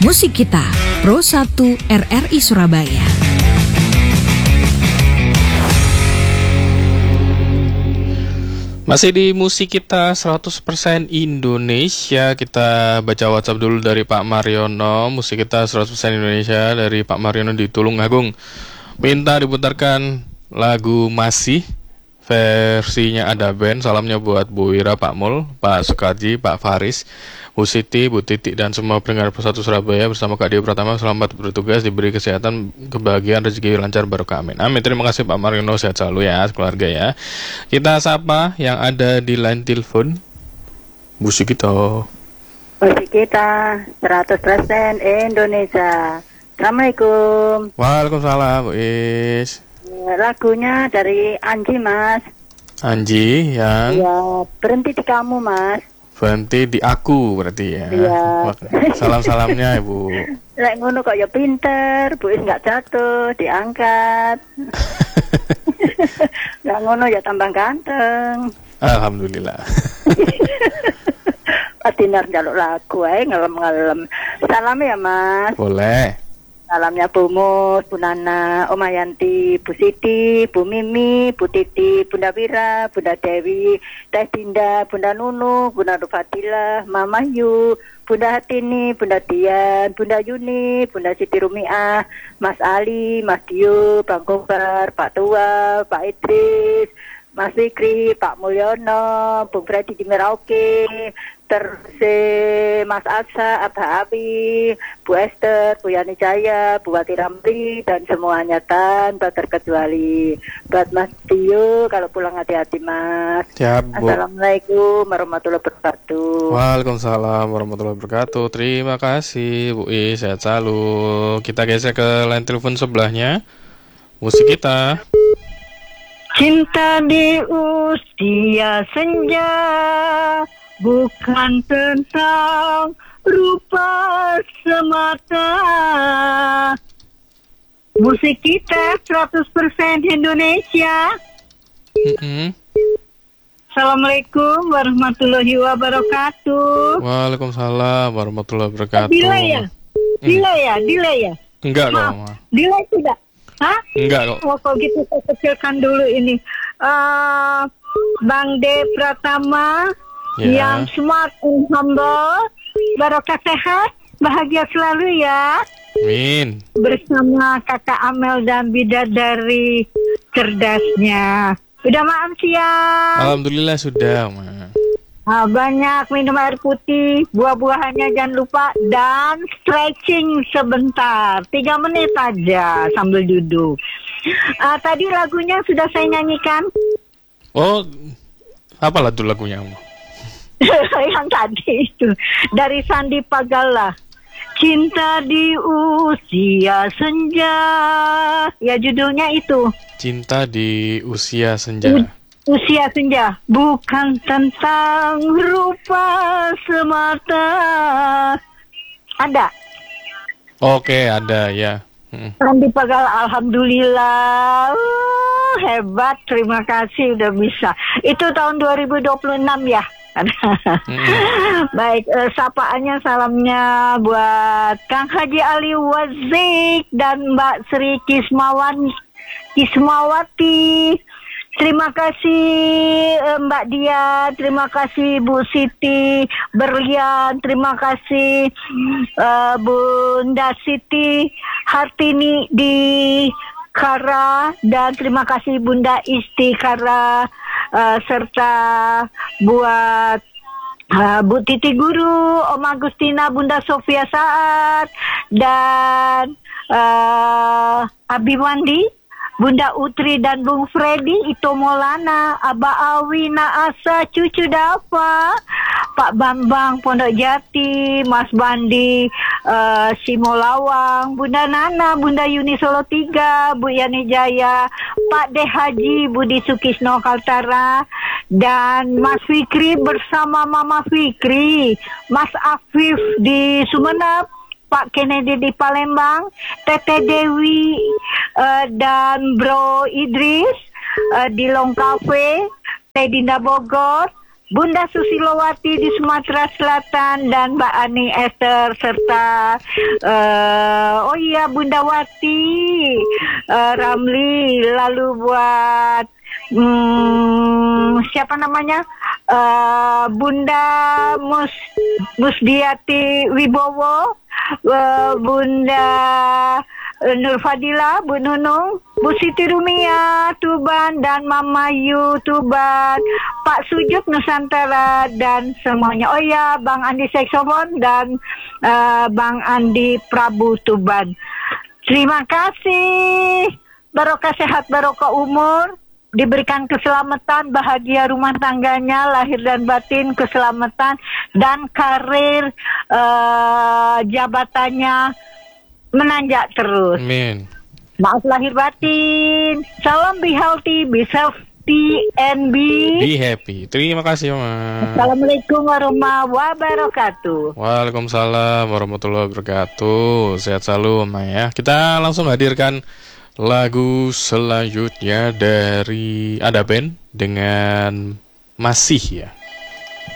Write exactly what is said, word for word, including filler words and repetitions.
Musik Kita, Pro satu R R I Surabaya. Masih di Musik Kita seratus persen Indonesia. Kita baca WhatsApp dulu dari Pak Mariono. Musik Kita seratus persen Indonesia dari Pak Mariono di Tulungagung. Minta diputarkan lagu Masih, versinya ada band. Salamnya buat Bu Wira, Pak Mul, Pak Sukarji, Pak Faris, Bu Siti, Bu Titik, dan semua pendengar Persatu Surabaya bersama Kak Dio Pratama. Selamat bertugas, diberi kesehatan, kebahagiaan, rezeki lancar, barokah, amin. Amin. Terima kasih Pak Mariono, sehat selalu ya keluarga ya. Kita sapa yang ada di line telepon. Musik Kita. Musik Kita seratus persen Indonesia. Assalamualaikum. Waalaikumsalam, Bu Is. Lagunya dari Anji, Mas. Anji yang Ya, berhenti di kamu, Mas. berhenti di aku berarti ya. Iya. Salam-salamnya Ibu. Lek ngono kok ya pinter, Bu Is nggak jatuh, diangkat. Lek ngono ya tambah ganteng. Alhamdulillah. Patinar jaluk lagu ae ngelem-ngelem. Salam ya, Mas. Boleh. Salamnya Bu Mus, Bu Nana, Oma Yanti, Bu Siti, Bu Mimi, Bu Titi, Bunda Wira, Bunda Dewi, Teh Dinda, Bunda Nunu, Bunda Rufadila, Mama Yu, Bunda Hatini, Bunda Dian, Bunda Yuni, Bunda Siti Rumiah, Mas Ali, Mas Dio, Bang Kobar, Pak Tua, Pak Idris, Mas Fikri, Pak Mulyono, Bung Freddy di Merauke, terus eh, Mas Asa, Abah Abi, Bu Esther, Bu Yani Jaya, Bu Wati Ramli, dan semuanya tanpa terkecuali. Buat Mas Dio, kalau pulang hati-hati Mas. Siap, Bu. Assalamualaikum warahmatullahi wabarakatuh. Waalaikumsalam warahmatullahi wabarakatuh. Terima kasih Bu I, sehat selalu. Kita geser ke line telepon sebelahnya. Musik Kita. Cinta di usia senja bukan tentang rupa semata. Musik Kita seratus persen Indonesia. Mm-hmm. Assalamualaikum warahmatullahi wabarakatuh. Waalaikumsalam warahmatullahi wabarakatuh. Delay ya? Delay ya? Delay ya? Enggak kok, Maaf, Ma. delay tidak? Hah? Enggak kok. Oh, kalau gitu saya kecilkan dulu ini. Uh, Bang De Pratama, Ya. yang smart and humble, barokah sehat, bahagia selalu ya. Amin. Bersama kakak Amel dan bidadari cerdasnya. Udah makan siang. Alhamdulillah sudah, Ma. Nah, banyak minum air putih, buah-buahannya jangan lupa, dan stretching sebentar, tiga menit aja sambil duduk. Uh, tadi lagunya sudah saya nyanyikan. Oh, apalah tuh lagunya, Ma? Yang tadi itu dari Sandi Pagala, Cinta di Usia Senja. Ya, judulnya itu Cinta di Usia Senja. Usia Senja, bukan tentang rupa semata. Ada Oke, ada ya. Hmm. Sandi Pagala, alhamdulillah. Uh, hebat, terima kasih udah bisa. Itu tahun dua ribu dua puluh enam ya. Hmm. Baik, eh, sapaannya, salamnya buat Kang Haji Ali Wazik dan Mbak Sri Kismawan Kismawati. Terima kasih eh, Mbak Dia, terima kasih Bu Siti Berlian, terima kasih eh, Bunda Siti Hartini di Kara, dan terima kasih Bunda Isti Kara, uh, serta buat uh, Bu Titi Guru, Om Agustina, Bunda Sofia Saat, dan uh, Abi Wandi, Bunda Utri dan Bung Freddy, Ito Molana, Aba Awi, Naasa, Cucu Dafa, Pak Bambang Pondok Jati, Mas Bandi, uh, Simolawang, Bunda Nana, Bunda Yuni Solo tiga, Bu Yani Jaya, Pak De Haji, Budi Sukisno Kaltara, dan Mas Fikri bersama Mama Fikri, Mas Afif di Sumeneb, Pak Kennedy di Palembang, Teteh Dewi uh, dan Bro Idris uh, di Long Cafe, Teh Dinda Bogor, Bunda Susilowati di Sumatera Selatan, dan Mbak Ani Esther, serta uh, oh iya Bunda Wati uh, Ramli, lalu buat hmm, siapa namanya uh, Bunda Mus Musdiati Wibowo, uh, Bunda Nur Fadila, Bu Nunung, Bu Siti Rumia Tuban, dan Mama Yu Tuban, Pak Sujuk Nusantara, dan semuanya. Oh ya, Bang Andi Seksomon dan uh, Bang Andi Prabu Tuban. Terima kasih. Barokah sehat, barokah umur, diberikan keselamatan, bahagia rumah tangganya, lahir dan batin, keselamatan, dan karir uh, jabatannya menanjak terus. Amin. Maaf lahir batin. Salam be healthy, be safety, and be Be happy. Terima kasih, Mama. Assalamualaikum warahmatullahi wabarakatuh. Waalaikumsalam warahmatullahi wabarakatuh. Sehat selalu, Mama ya. Kita langsung hadirkan lagu selanjutnya dari Ada Band dengan Masih ya.